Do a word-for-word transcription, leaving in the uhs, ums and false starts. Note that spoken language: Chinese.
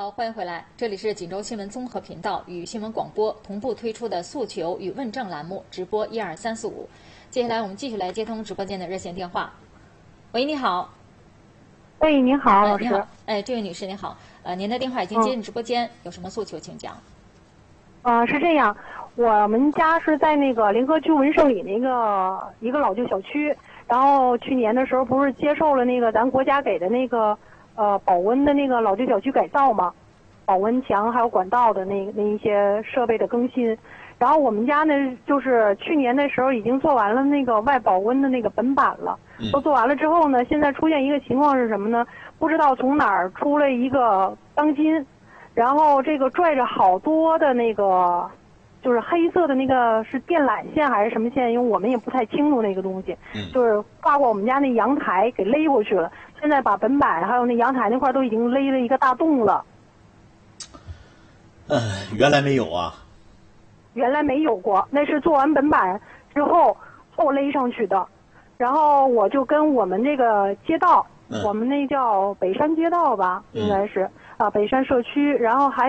好，欢迎回来，这里是锦州新闻综合频道与新闻广播同步推出的诉求与问政栏目，直播一二三四五。接下来我们继续来接通直播间的热线电话。喂，你好。 喂，你好，老师。 你好，哎，这位女士您好，呃，您的电话已经接进直播间，嗯、有什么诉求请讲。 呃，是这样，我们家是在那个联合居文胜里那个一个老旧小区，然后去年的时候不是接受了那个咱国家给的那个呃保温的那个老旧小区改造嘛，保温墙还有管道的那那一些设备的更新。然后我们家呢，就是去年的时候已经做完了那个外保温的那个本板了，都做完了之后呢，现在出现一个情况是什么呢？不知道从哪儿出了一个钢筋，然后这个拽着好多的那个，就是黑色的那个是电缆线还是什么线？因为我们也不太清楚那个东西，就是挂过我们家那阳台给勒过去了。现在把本板还有那阳台那块都已经勒了一个大洞了。 嗯，原来没有啊。 原来没有过，那是做完本板之后后勒上去的。然后我就跟我们这个街道，嗯、我们那叫北山街道吧，应该是啊、呃、北山社区，然后还